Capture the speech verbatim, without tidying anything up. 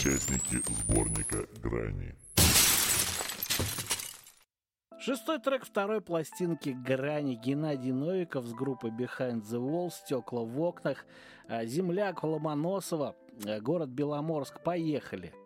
участники сборника «Грани». Шестой трек второй пластинки «Грани». Геннадий Новиков с группой Behind the Wall, «Стекла в окнах», земляк Ломоносова, город Беломорск. Поехали!